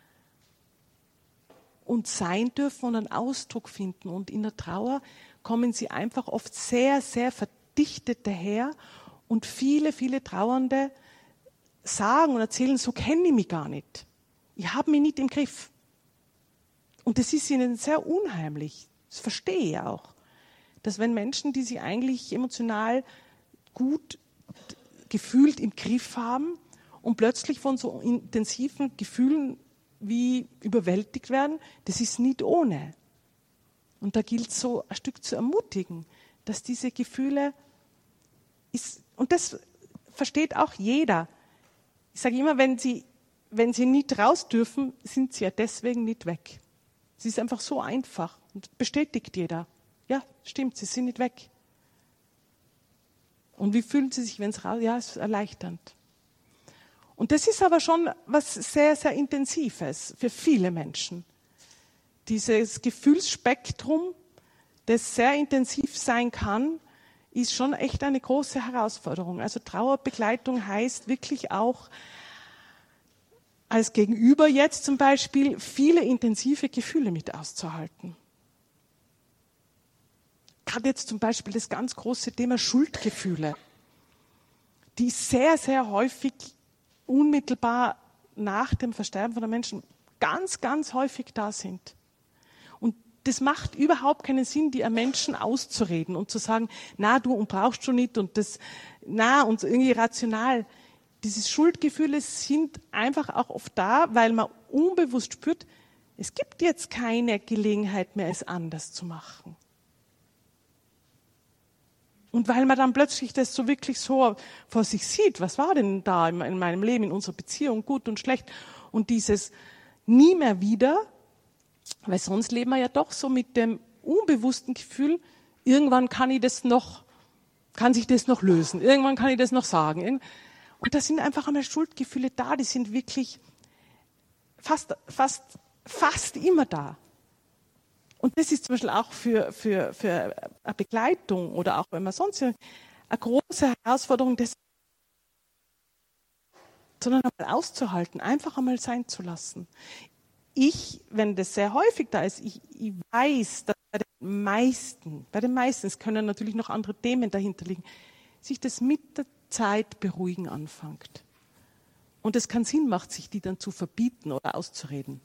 und sein dürfen und einen Ausdruck finden. Und in der Trauer kommen sie einfach oft sehr, sehr verdichtet daher. Und viele, viele Trauernde sagen und erzählen, so kenne ich mich gar nicht. Ich habe mich nicht im Griff. Und das ist ihnen sehr unheimlich. Das verstehe ich auch. Dass wenn Menschen, die sich eigentlich emotional gut gefühlt im Griff haben und plötzlich von so intensiven Gefühlen wie überwältigt werden, das ist nicht ohne. Und da gilt so ein Stück zu ermutigen, dass diese Gefühle und das versteht auch jeder. Ich sage immer, wenn sie nicht raus dürfen, sind sie ja deswegen nicht weg. Es ist einfach so einfach und bestätigt jeder. Ja, stimmt, sie sind nicht weg. Und wie fühlen sie sich, wenn es raus ist? Ja, es ist erleichternd. Und das ist aber schon was sehr, sehr Intensives für viele Menschen. Dieses Gefühlsspektrum, das sehr intensiv sein kann, ist schon echt eine große Herausforderung. Also Trauerbegleitung heißt wirklich auch, als Gegenüber jetzt zum Beispiel, viele intensive Gefühle mit auszuhalten. Gerade jetzt zum Beispiel das ganz große Thema Schuldgefühle, die sehr, sehr häufig unmittelbar nach dem Versterben von einem Menschen ganz, ganz häufig da sind. Und das macht überhaupt keinen Sinn, die einem Menschen auszureden und zu sagen, na, du brauchst schon nicht und das, na, und irgendwie rational. Diese Schuldgefühle sind einfach auch oft da, weil man unbewusst spürt, es gibt jetzt keine Gelegenheit mehr, es anders zu machen. Und weil man dann plötzlich das so wirklich so vor sich sieht, was war denn da in meinem Leben, in unserer Beziehung, gut und schlecht, und dieses nie mehr wieder, weil sonst leben wir ja doch so mit dem unbewussten Gefühl, irgendwann kann sich das noch lösen, irgendwann kann ich das noch sagen. Und da sind einfach einmal Schuldgefühle da, die sind wirklich fast immer da. Und das ist zum Beispiel auch für eine Begleitung oder auch wenn man sonst eine große Herausforderung, das sondern einmal auszuhalten, einfach einmal sein zu lassen. Wenn das sehr häufig da ist, ich weiß, dass bei den meisten, es können natürlich noch andere Themen dahinter liegen, sich das mit der Zeit beruhigen anfängt. Und es keinen Sinn macht, sich die dann zu verbieten oder auszureden.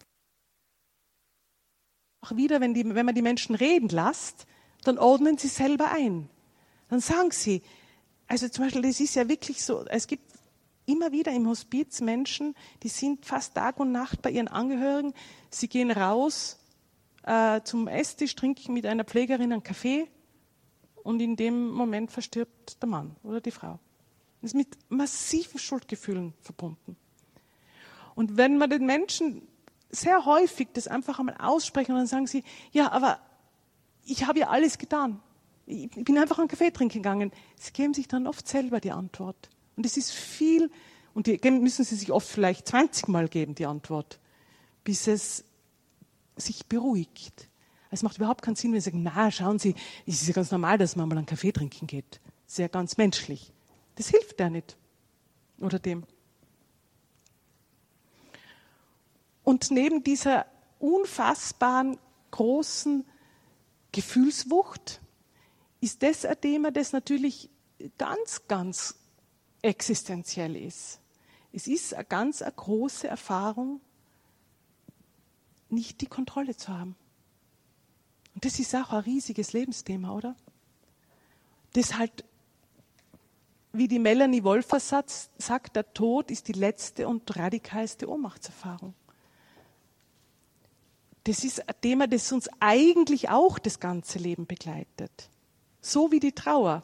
Auch wieder, wenn man die Menschen reden lässt, dann ordnen sie selber ein. Dann sagen sie, also zum Beispiel, das ist ja wirklich so, es gibt immer wieder im Hospiz Menschen, die sind fast Tag und Nacht bei ihren Angehörigen, sie gehen raus zum Esstisch, trinken mit einer Pflegerin einen Kaffee und in dem Moment verstirbt der Mann oder die Frau. Das ist mit massiven Schuldgefühlen verbunden. Und wenn man den Menschen sehr häufig das einfach einmal aussprechen und dann sagen sie, ja, aber ich habe ja alles getan. Ich bin einfach einen Kaffee trinken gegangen. Sie geben sich dann oft selber die Antwort. Und es ist viel, und die müssen sie sich oft vielleicht 20 Mal geben, die Antwort, bis es sich beruhigt. Es macht überhaupt keinen Sinn, wenn sie sagen, na, schauen Sie, es ist ja ganz normal, dass man mal einen Kaffee trinken geht. Sehr ganz menschlich. Das hilft der nicht. Oder dem. Und neben dieser unfassbaren, großen Gefühlswucht ist das ein Thema, das natürlich ganz, ganz existenziell ist. Es ist eine ganz große Erfahrung, nicht die Kontrolle zu haben. Und das ist auch ein riesiges Lebensthema, oder? Das halt, wie die Melanie Wolfers sagt, der Tod ist die letzte und radikalste Ohnmachtserfahrung. Das ist ein Thema, das uns eigentlich auch das ganze Leben begleitet. So wie die Trauer.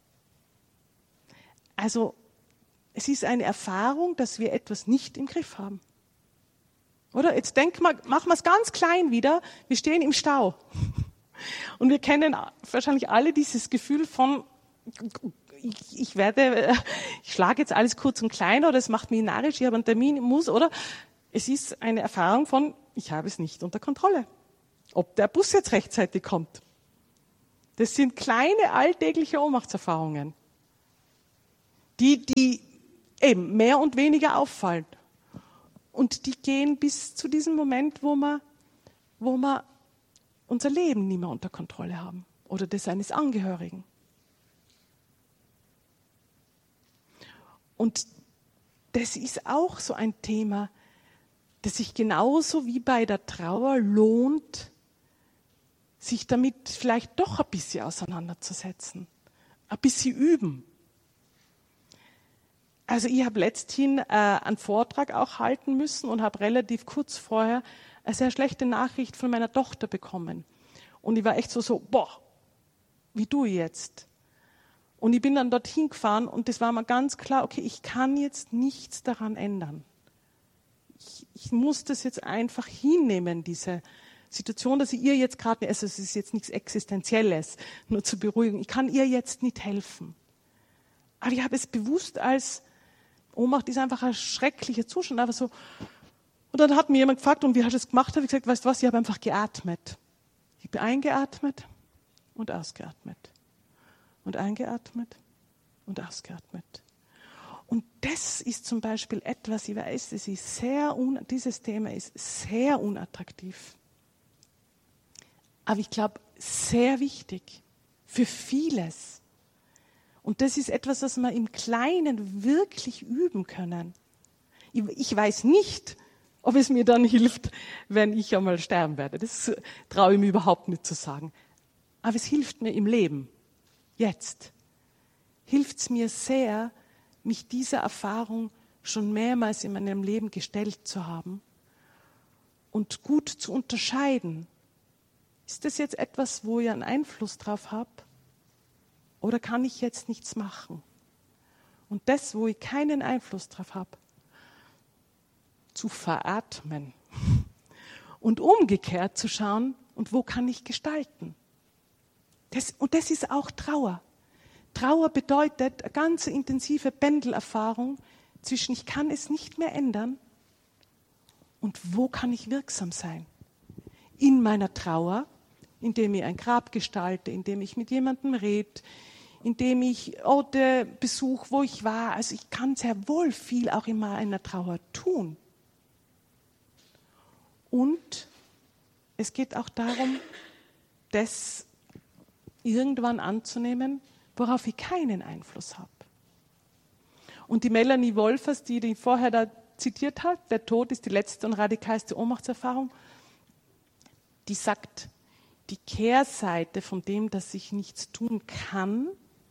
Also, es ist eine Erfahrung, dass wir etwas nicht im Griff haben. Oder? Jetzt machen wir es ganz klein wieder. Wir stehen im Stau. Und wir kennen wahrscheinlich alle dieses Gefühl von, ich schlage jetzt alles kurz und klein, oder es macht mich narrisch, ich habe einen Termin, ich muss, oder? Es ist eine Erfahrung von, ich habe es nicht unter Kontrolle. Ob der Bus jetzt rechtzeitig kommt. Das sind kleine alltägliche Ohnmachtserfahrungen, die eben mehr und weniger auffallen. Und die gehen bis zu diesem Moment, wo wir unser Leben nicht mehr unter Kontrolle haben oder das eines Angehörigen. Und das ist auch so ein Thema, das sich genauso wie bei der Trauer lohnt, sich damit vielleicht doch ein bisschen auseinanderzusetzen, ein bisschen üben. Also ich habe letzthin einen Vortrag auch halten müssen und habe relativ kurz vorher eine sehr schlechte Nachricht von meiner Tochter bekommen. Und ich war echt so, boah, wie tue ich jetzt? Und ich bin dann dorthin gefahren und das war mir ganz klar, okay, ich kann jetzt nichts daran ändern. Ich muss das jetzt einfach hinnehmen, diese Situation, dass ich ihr jetzt gerade, also es ist jetzt nichts Existenzielles, nur zur Beruhigung, ich kann ihr jetzt nicht helfen. Aber ich habe es bewusst als Ohnmacht ist einfach ein schrecklicher Zustand, aber so. Und dann hat mir jemand gefragt, und wie hast du es gemacht? Habe ich gesagt, weißt du was, ich habe einfach geatmet. Ich bin eingeatmet und ausgeatmet. Und eingeatmet und ausgeatmet. Und das ist zum Beispiel etwas, ich weiß, dieses Thema ist sehr unattraktiv. Aber ich glaube, sehr wichtig für vieles. Und das ist etwas, was wir im Kleinen wirklich üben können. Ich weiß nicht, ob es mir dann hilft, wenn ich einmal sterben werde. Das traue ich mir überhaupt nicht zu sagen. Aber es hilft mir im Leben. Jetzt hilft es mir sehr, mich dieser Erfahrung schon mehrmals in meinem Leben gestellt zu haben und gut zu unterscheiden. Ist das jetzt etwas, wo ich einen Einfluss drauf habe? Oder kann ich jetzt nichts machen? Und das, wo ich keinen Einfluss drauf habe, zu veratmen. Und umgekehrt zu schauen, und wo kann ich gestalten? Und das ist auch Trauer. Trauer bedeutet eine ganz intensive Pendelerfahrung zwischen ich kann es nicht mehr ändern und wo kann ich wirksam sein. In meiner Trauer, indem ich ein Grab gestalte, indem ich mit jemandem rede, indem ich Orte besuche, wo ich war. Also ich kann sehr wohl viel auch in meiner Trauer tun. Und es geht auch darum, das irgendwann anzunehmen, worauf ich keinen Einfluss habe. Und die Melanie Wolfers, die vorher da zitiert hat, der Tod ist die letzte und radikalste Ohnmachtserfahrung, die sagt, die Kehrseite von dem, dass ich nichts tun kann,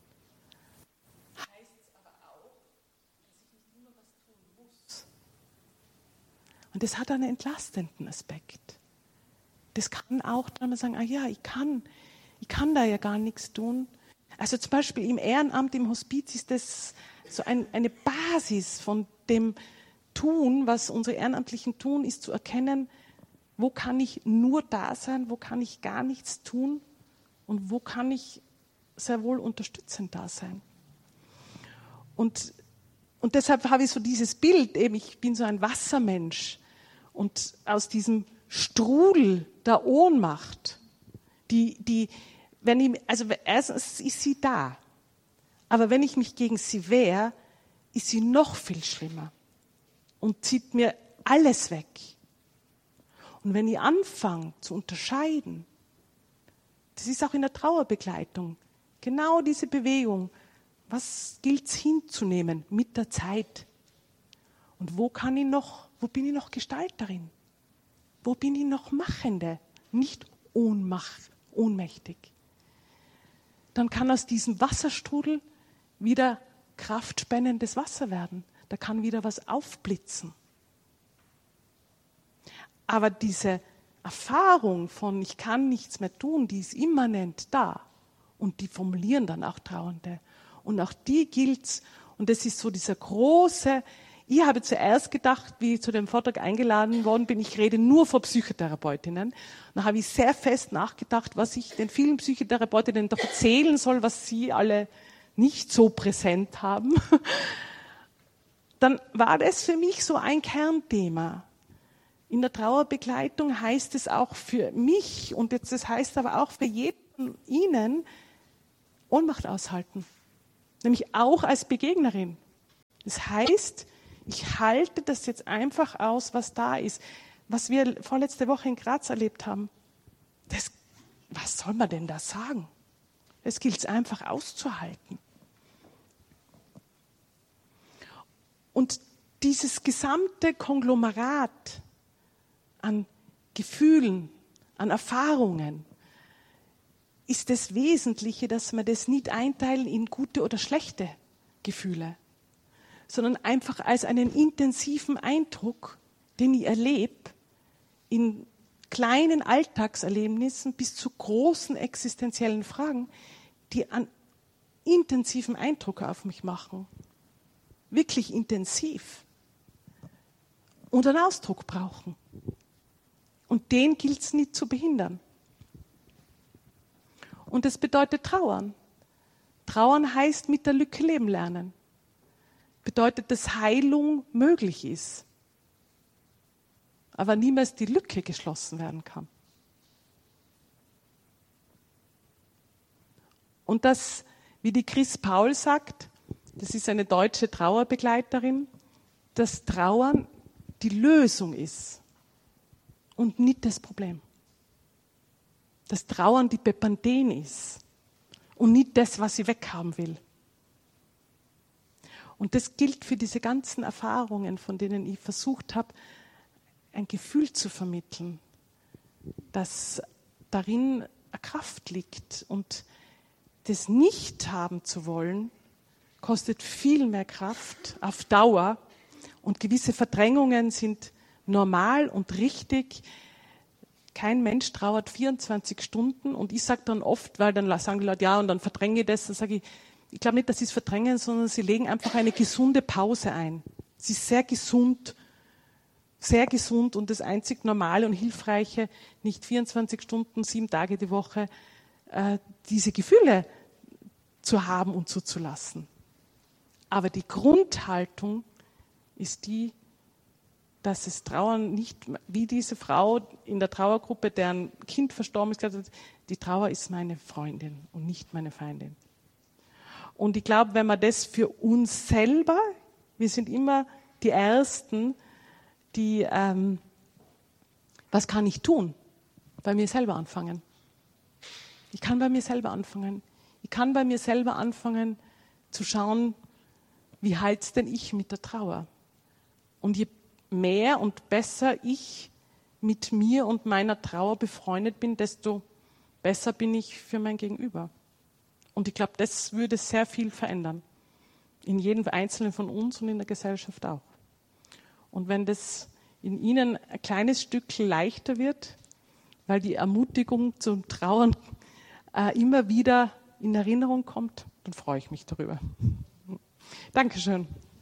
heißt aber auch, dass ich nicht immer was tun muss. Und das hat einen entlastenden Aspekt. Das kann auch, wenn man sagen, ich kann da ja gar nichts tun. Also zum Beispiel im Ehrenamt, im Hospiz ist das so eine Basis von dem Tun, was unsere Ehrenamtlichen tun, ist zu erkennen, wo kann ich nur da sein, wo kann ich gar nichts tun und wo kann ich sehr wohl unterstützend da sein. Und deshalb habe ich so dieses Bild, eben ich bin so ein Wassermensch und aus diesem Strudel der Ohnmacht, erstens ist sie da, aber wenn ich mich gegen sie wehre, ist sie noch viel schlimmer und zieht mir alles weg. Und wenn ich anfange zu unterscheiden, das ist auch in der Trauerbegleitung, genau diese Bewegung, was gilt es hinzunehmen mit der Zeit? Und wo bin ich noch Gestalterin? Wo bin ich noch Machende, nicht ohnmächtig? Dann kann aus diesem Wasserstrudel wieder kraftspendendes Wasser werden. Da kann wieder was aufblitzen. Aber diese Erfahrung von ich kann nichts mehr tun, die ist immanent da. Und die formulieren dann auch Trauernde. Und auch die gilt's. Und das ist so dieser große, ich habe zuerst gedacht, wie ich zu dem Vortrag eingeladen worden bin, ich rede nur vor Psychotherapeutinnen. Da habe ich sehr fest nachgedacht, was ich den vielen Psychotherapeutinnen doch erzählen soll, was sie alle nicht so präsent haben. Dann war das für mich so ein Kernthema. In der Trauerbegleitung heißt es auch für mich und jetzt das heißt aber auch für jeden von Ihnen, Ohnmacht aushalten. Nämlich auch als Begegnerin. Das heißt, ich halte das jetzt einfach aus, was da ist. Was wir vorletzte Woche in Graz erlebt haben. Was soll man denn da sagen? Es gilt es einfach auszuhalten. Und dieses gesamte Konglomerat an Gefühlen, an Erfahrungen, ist das Wesentliche, dass wir das nicht einteilen in gute oder schlechte Gefühle, sondern einfach als einen intensiven Eindruck, den ich erlebe, in kleinen Alltagserlebnissen bis zu großen existenziellen Fragen, die einen intensiven Eindruck auf mich machen. Wirklich intensiv. Und einen Ausdruck brauchen. Und den gilt es nicht zu behindern. Und das bedeutet trauern. Trauern heißt mit der Lücke leben lernen. Bedeutet, dass Heilung möglich ist. Aber niemals die Lücke geschlossen werden kann. Und das, wie die Chris Paul sagt, das ist eine deutsche Trauerbegleiterin, dass Trauern die Lösung ist und nicht das Problem. Dass Trauern die Bepanthen ist und nicht das, was sie weghaben will. Und das gilt für diese ganzen Erfahrungen, von denen ich versucht habe, ein Gefühl zu vermitteln, dass darin eine Kraft liegt. Und das nicht haben zu wollen, kostet viel mehr Kraft auf Dauer. Und gewisse Verdrängungen sind normal und richtig. Kein Mensch trauert 24 Stunden. Und ich sage dann oft, weil dann sagen die Leute, ja, und dann verdränge ich das. Dann sage ich glaube nicht, dass sie es verdrängen, sondern sie legen einfach eine gesunde Pause ein. Sie ist sehr gesund und das einzig Normale und Hilfreiche, nicht 24 Stunden, 7 Tage die Woche, diese Gefühle zu haben und zuzulassen. Aber die Grundhaltung ist die, dass es Trauern nicht, wie diese Frau in der Trauergruppe, deren Kind verstorben ist, gesagt hat, die Trauer ist meine Freundin und nicht meine Feindin. Und ich glaube, wenn man das für uns selber, wir sind immer die Ersten, die, was kann ich tun? Bei mir selber anfangen. Ich kann bei mir selber anfangen. Ich kann bei mir selber anfangen zu schauen, wie halt's denn ich mit der Trauer? Und je mehr und besser ich mit mir und meiner Trauer befreundet bin, desto besser bin ich für mein Gegenüber. Und ich glaube, das würde sehr viel verändern. In jedem Einzelnen von uns und in der Gesellschaft auch. Und wenn das in Ihnen ein kleines Stück leichter wird, weil die Ermutigung zum Trauern immer wieder in Erinnerung kommt, dann freue ich mich darüber. Dankeschön.